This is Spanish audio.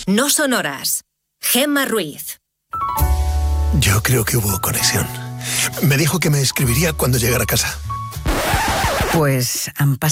no son horas. Gemma Ruiz. Yo creo que hubo conexión. Me dijo que me escribiría cuando llegara a casa. Pues han pasado